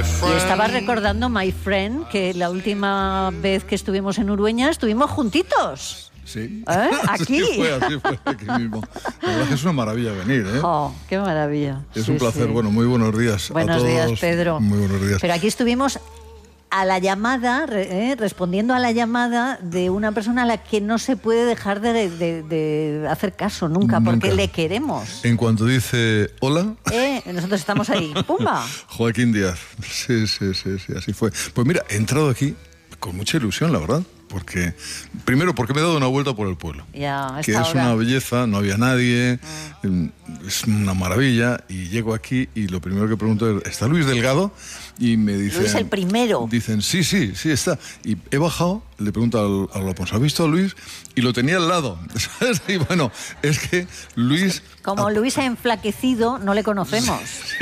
Y estaba recordando, my friend, que la última vez que estuvimos en Urueña estuvimos juntitos. Sí. Aquí. Así fue, aquí mismo. La verdad es que es una maravilla venir, ¿eh? Oh, qué maravilla. Es un placer. Sí. Bueno, muy buenos días a todos. Buenos días, Pedro. Muy buenos días. Pero aquí estuvimos a la llamada, respondiendo a la llamada de una persona a la que no se puede dejar de hacer caso nunca, porque le queremos. En cuanto dice hola... nosotros estamos ahí. ¡Pumba! Joaquín Díaz. Sí, así fue. Pues mira, he entrado aquí con mucha ilusión, la verdad. Primero, porque me he dado una vuelta por el pueblo. Que es una belleza, no había nadie, es una maravilla. Y llego aquí y lo primero que pregunto es, ¿está Luis Delgado? Y me dicen... Luis el primero. Dicen, sí, está. Y he bajado, le pregunto al Alonso, ¿has visto a Luis? Y lo tenía al lado. Y bueno, es que Luis... Como Luis ha enflaquecido, no le conocemos.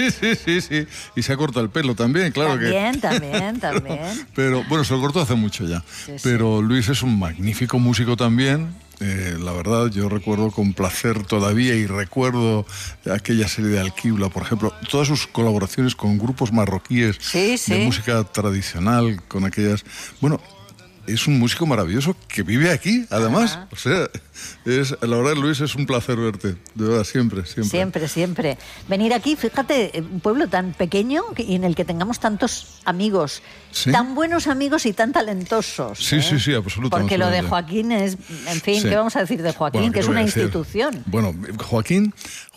Sí. Y se ha cortado el pelo también, claro. También. Pero bueno, se lo cortó hace mucho ya. Pero Luis es un magnífico músico también. La verdad, yo recuerdo con placer todavía y recuerdo aquella serie de Alquibla, por ejemplo, todas sus colaboraciones con grupos marroquíes de música tradicional, con aquellas... Bueno, es un músico maravilloso que vive aquí, además. O sea, la verdad, Luis, es un placer verte. De verdad, siempre. Siempre. Venir aquí, fíjate, un pueblo tan pequeño y en el que tengamos tantos amigos, tan buenos amigos y tan talentosos. Sí, absolutamente. Porque lo de Joaquín es, en fin, ¿qué vamos a decir de Joaquín? Bueno, que es una institución. Bueno, Joaquín,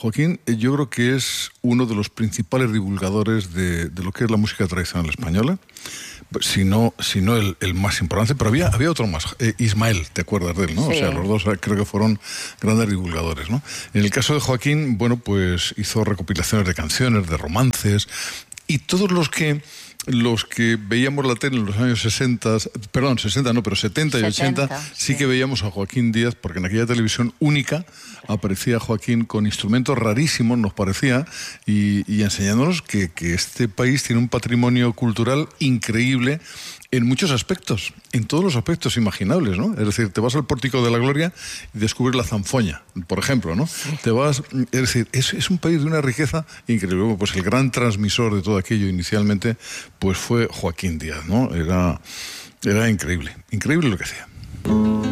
yo creo que es uno de los principales divulgadores de lo que es la música tradicional española. Si no el más importante, pero había otro más, Ismael, ¿te acuerdas de él, no? Sí. O sea, los dos creo que fueron grandes divulgadores, ¿no? En el caso de Joaquín, bueno, pues hizo recopilaciones de canciones, de romances, y todos los que veíamos la tele en los años 70 y 80, sí que veíamos a Joaquín Díaz, porque en aquella televisión única aparecía Joaquín con instrumentos rarísimos, nos parecía, y enseñándonos que este país tiene un patrimonio cultural increíble en muchos aspectos, en todos los aspectos imaginables, ¿no? Es decir, te vas al Pórtico de la Gloria y descubres la zanfoña, por ejemplo, ¿no? Es decir, es un país de una riqueza increíble. Bueno, pues el gran transmisor de todo aquello inicialmente, pues fue Joaquín Díaz, ¿no? Era increíble lo que hacía.